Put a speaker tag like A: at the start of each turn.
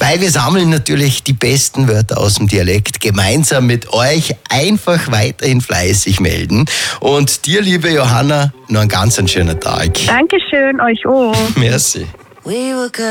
A: weil wir sammeln natürlich die besten Wörter aus dem Dialekt gemeinsam mit euch. Einfach weiterhin fleißig melden. Und dir, liebe Johanna, noch einen ganz schönen Tag.
B: Dankeschön, euch auch.
A: Merci.